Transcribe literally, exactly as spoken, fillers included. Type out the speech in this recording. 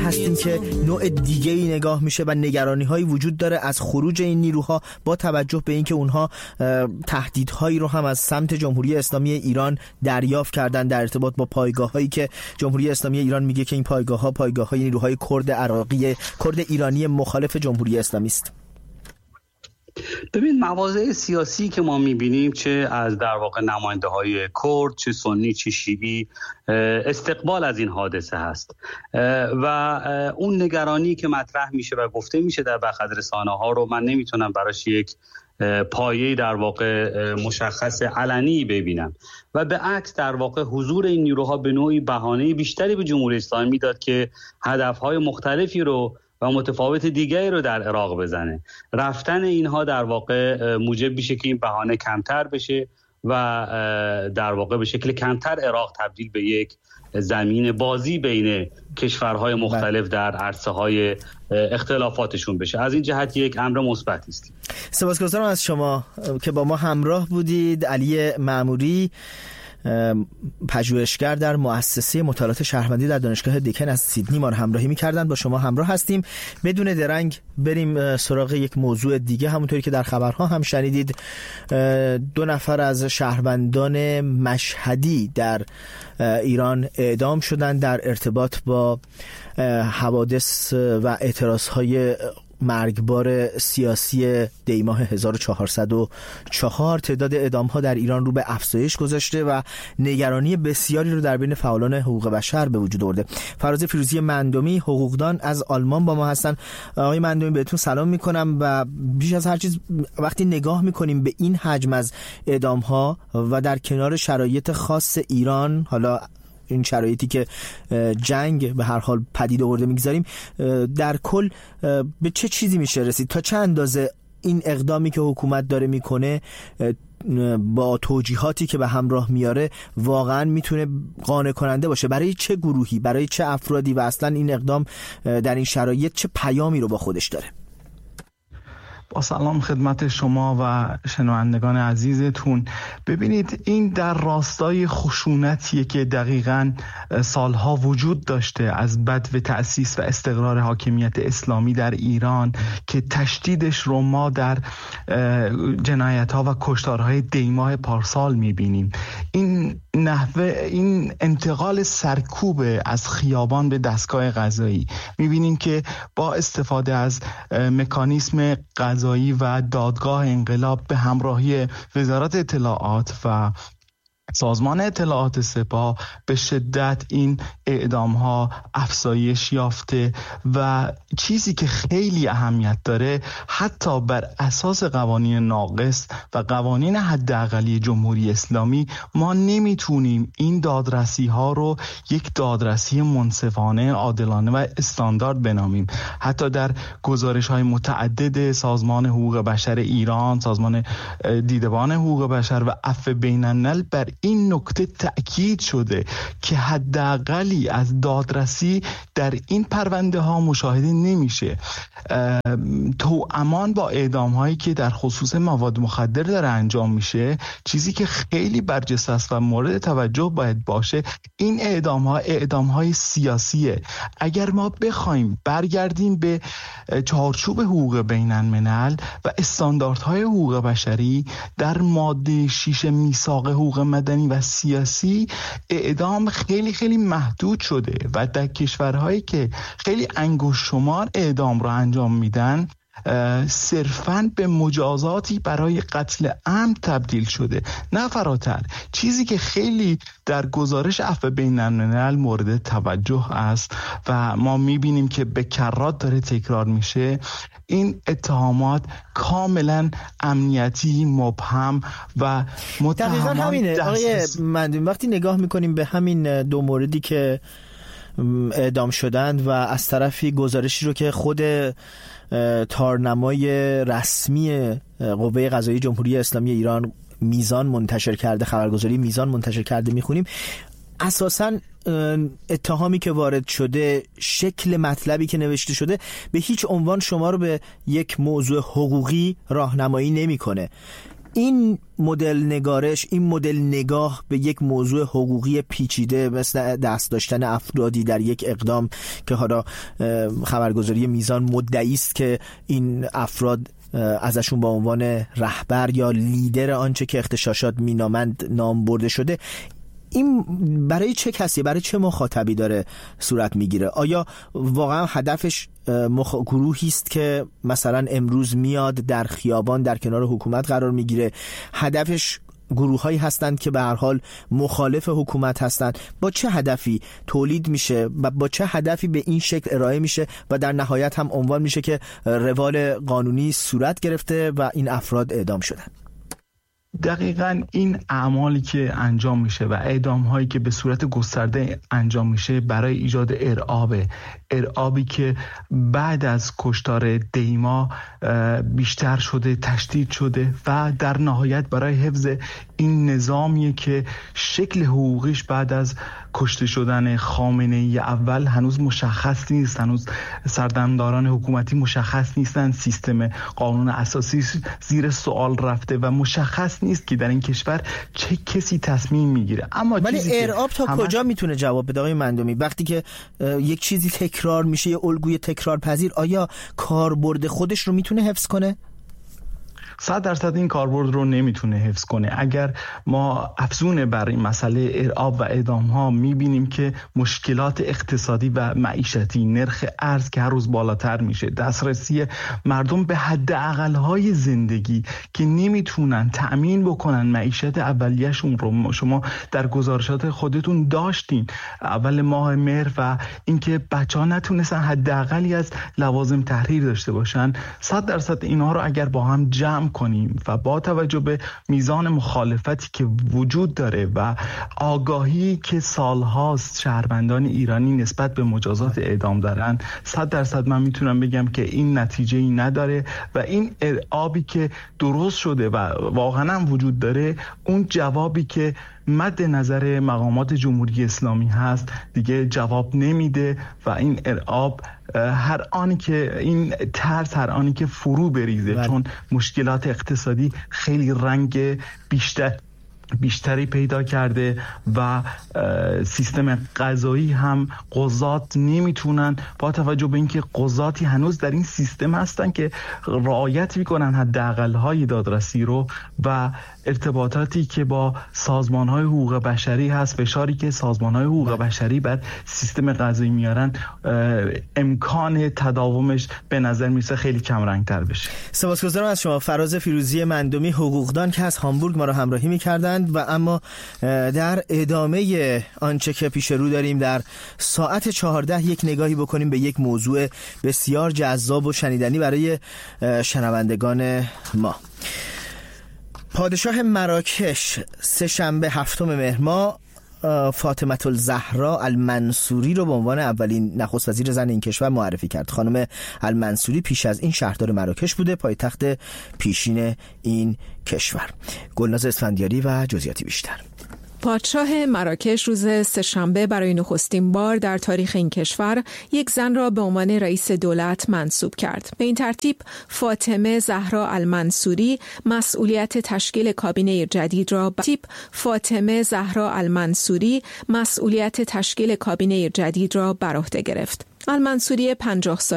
هستیم که نوع دیگه‌ای نگاه میشه و نگرانی‌هایی وجود داره از خروج این نیروها، با توجه به اینکه اونها تهدیدهایی رو هم از سمت جمهوری اسلامی ایران دریافت کردن در ارتباط با پایگاه‌هایی که جمهوری اسلامی ایران میگه که این پایگاه‌ها پایگاه‌های نیروهای کرد عراقی، کرد ایرانی مخالف جمهوری اسلامی است. ببین، مواضع سیاسی که ما میبینیم، چه از در واقع نماینده های کرد، چه سنی چه شیعی، استقبال از این حادثه هست و اون نگرانی که مطرح میشه و گفته میشه در برخی از رسانه ها رو من نمیتونم براش یک پایه در واقع مشخص علنی ببینم و به عکس در واقع حضور این نیروها به نوعی بهانه بیشتری به جمهوری اسلامی میداد که هدفهای مختلفی رو و متفاوت دیگری رو در عراق بزنه. رفتن اینها در واقع موجب میشه که این بهانه کمتر بشه و در واقع به شکل کمتر عراق تبدیل به یک زمین بازی بین کشورهای مختلف در عرصه‌های اختلافاتشون بشه. از این جهت یک امر مثبت است. سپاسگزارم از شما که با ما همراه بودید. علی مأموری، پژوهشگر در مؤسسه مطالعات شهروندی در دانشگاه دکن از سیدنی، ما رو همراهی می‌کردند. با شما همراه هستیم. بدون درنگ بریم سراغ یک موضوع دیگه. همونطوری که در خبرها هم شنیدید، دو نفر از شهروندان مشهدی در ایران اعدام شدند در ارتباط با حوادث و اعتراضهای مرگبار سیاسی دیماه هزار و چهارصد و چهار. تعداد اعدام‌ها در ایران رو به افزایش گذاشته و نگرانی بسیاری رو در بین فعالان حقوق بشر به وجود آورده. فراز فیروزی مندومی، حقوقدان از آلمان با ما هستن. آقای مندومی، بهتون سلام میکنم و بیش از هر چیز وقتی نگاه میکنیم به این حجم از اعدام‌ها و در کنار شرایط خاص ایران، حالا این شرایطی که جنگ به هر حال پدید آورده میگذاریم، در کل به چه چیزی میشه رسید؟ تا چه اندازه این اقدامی که حکومت داره میکنه با توجیهاتی که به همراه میاره واقعا میتونه قانع کننده باشه؟ برای چه گروهی، برای چه افرادی و اصلا این اقدام در این شرایط چه پیامی رو با خودش داره؟ با سلام خدمت شما و شنوندگان عزیزتون. ببینید، این در راستای خشونتیه که دقیقاً سالها وجود داشته از بدو تأسیس و استقرار حاکمیت اسلامی در ایران که تشدیدش رو ما در جنایت‌ها و کشتارهای دیماه پارسال می‌بینیم. این نحوه، این انتقال سرکوب از خیابان به دستگاه قضایی، می‌بینیم که با استفاده از مکانیسم قضایی و دادگاه انقلاب به همراهی وزارت اطلاعات و سازمان اطلاعات سپاه به شدت این اعدام ها افزایش یافته و چیزی که خیلی اهمیت داره، حتی بر اساس قوانین ناقص و قوانین حداقلی جمهوری اسلامی ما نمیتونیم این دادرسی ها رو یک دادرسی منصفانه، عادلانه و استاندارد بنامیم. حتی در گزارش های متعدد سازمان حقوق بشر ایران، سازمان دیدبان حقوق بشر و عفو بین الملل بر این نکته تأکید شده که حداقلی از دادرسی در این پرونده ها مشاهده نمیشه. توامان با اعدام هایی که در خصوص مواد مخدر داره انجام میشه، چیزی که خیلی برجسته است و مورد توجه باید باشه، این اعدام ها اعدام های سیاسیه. اگر ما بخوایم برگردیم به چارچوب حقوق بین الملل و استانداردهای حقوق بشری، در ماده شش میثاق حقوق مدنی و سیاسی اعدام خیلی خیلی محدود شده و در کشورهایی که خیلی انگشت شمار اعدام رو انجام میدن صرفاً به مجازاتی برای قتل عمد تبدیل شده، نه فراتر. چیزی که خیلی در گزارش عفو بین الملل مورد توجه است و ما میبینیم که به کرات داره تکرار میشه، این اتهامات کاملا امنیتی، مبهم و دقیقاً همینه. آقای مندومی، وقتی نگاه میکنیم به همین دو موردی که اعدام شدند و از طرفی گزارشی رو که خود تارنمای رسمی قوه قضاییه جمهوری اسلامی ایران میزان منتشر کرده، خبرگزاری میزان منتشر کرده، میخونیم اساساً اتهامی که وارد شده، شکل مطلبی که نوشته شده به هیچ عنوان شما رو به یک موضوع حقوقی راهنمایی نمیکنه. این مدل نگارش، این مدل نگاه به یک موضوع حقوقی پیچیده مثل دست داشتن افرادی در یک اقدام که حالا خبرگزاری میزان مدعی است که این افراد ازشون با عنوان رهبر یا لیدر آنچه که اغتشاشات مینامند نام برده شده، این برای چه کسی، برای چه مخاطبی داره صورت میگیره؟ آیا واقعا هدفش مخ... گروهی است که مثلا امروز میاد در خیابان در کنار حکومت قرار میگیره؟ هدفش گروه‌هایی هستند که به هر حال مخالف حکومت هستند؟ با چه هدفی تولید میشه و با چه هدفی به این شکل ارائه میشه و در نهایت هم عنوان میشه که روال قانونی صورت گرفته و این افراد اعدام شدن؟ دقیقاً این اعمالی که انجام میشه و اعدام هایی که به صورت گسترده انجام میشه برای ایجاد ارعاب ارعابی که بعد از کشتار دیما بیشتر شده، تشدید شده و در نهایت برای حفظ این نظامیه که شکل حقوقیش بعد از کشته شدن خامنه‌ای اول هنوز مشخص نیست، هنوز سردمداران حکومتی مشخص نیستن، سیستم قانون اساسی زیر سوال رفته و مشخص نیست که در این کشور چه کسی تصمیم میگیره. اما ولی ارعاب تا همه... کجا میتونه جواب بده آقای مندومی؟ وقتی که یک چیزی تکرار میشه، یه الگوی تکرار پذیر، آیا کاربرد خودش رو میتونه حفظ کنه؟ صد درصد این کاربرد رو نمیتونه حفظ کنه. اگر ما افزون بر این مسئله ارعاب و اعدام ها میبینیم که مشکلات اقتصادی و معیشتی، نرخ ارز که هر روز بالاتر میشه، دسترسی مردم به حداقل های زندگی که نمیتونن تأمین بکنن معیشت اولیه‌شون رو، شما در گزارشات خودتون داشتین اول ماه مهر، و اینکه بچه‌ها نتونستن حداقلی از لوازم تحریر داشته باشن، صد درصد اینها رو اگر با هم جمع کنیم و با توجه به میزان مخالفتی که وجود داره و آگاهی که سالهاست شهروندان ایرانی نسبت به مجازات اعدام دارن، صد درصد من میتونم بگم که این نتیجه‌ای نداره و این ارعابی که درست شده و واقعا هم وجود داره، اون جوابی که مد نظر مقامات جمهوری اسلامی هست دیگه جواب نمیده و این ارعاب هر آنی که این ترس هر آنی که فرو بریزه بله. چون مشکلات اقتصادی خیلی رنگ بیشتر بیشتری پیدا کرده و سیستم قضایی هم قضات نمیتونن، با توجه به اینکه قضاتی هنوز در این سیستم هستن که رعایت میکنن حداقل‌های دادرسی رو و ارتباطاتی که با سازمان‌های حقوق بشری هست، فشاری که سازمان‌های حقوق بشری بر سیستم قضایی میارن، امکان تداومش به نظر میسه خیلی کم رنگ‌تر بشه. سپاسگزارم از شما فراز فیروزی مندومی، حقوقدان که از هامبورگ ما رو همراهی می‌کردند. و اما در ادامه آنچه که پیش رو داریم در ساعت چهارده یک نگاهی بکنیم به یک موضوع بسیار جذاب و شنیدنی برای شنوندگان ما. پادشاه مراکش سه شنبه هفتم مهر ماه فاطمه الزهرا المنصوری رو به عنوان اولین نخست وزیر زن این کشور معرفی کرد. خانم المنصوری پیش از این شهردار مراکش بوده، پایتخت پیشین این کشور. گلناز اسفندیاری و جزئیاتی بیشتر. پادشاه مراکش روز سه‌شنبه برای نخستین بار در تاریخ این کشور یک زن را به عنوان رئیس دولت منصوب کرد. به این ترتیب فاطمه زهرا المنصوری مسئولیت تشکیل کابینه جدید را تیپ فاطمه زهرا المنصوری مسئولیت تشکیل کابینه جدید را بر عهده گرفت. المنصوری پنجاه ساله